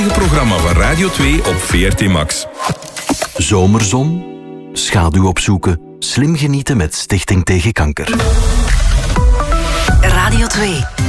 programma van Radio 2 op VRT Max. Zomerzon, schaduw opzoeken, slim genieten met Stichting tegen Kanker. Radio 2.